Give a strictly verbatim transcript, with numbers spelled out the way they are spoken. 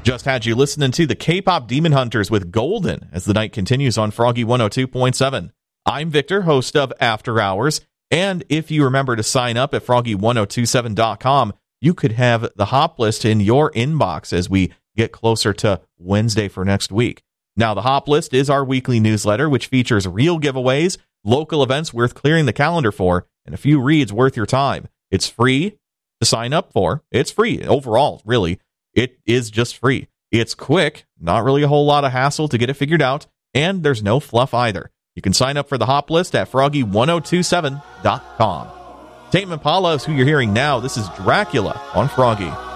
Just had you listening to the K-pop Demon Hunters with Golden as the night continues on Froggy one oh two point seven. I'm Victor, host of After Hours, and if you remember to sign up at froggy one oh two seven dot com, you could have the hop list in your inbox as we get closer to Wednesday for next week. Now, the hop list is our weekly newsletter, which features real giveaways, local events worth clearing the calendar for, and a few reads worth your time. It's free to sign up for. It's free overall, really. It is just free. It's quick, not really a whole lot of hassle to get it figured out, and there's no fluff either. You can sign up for the hop list at froggy one oh two seven dot com. Tame Impala is who you're hearing now. This is Dracula on Froggy.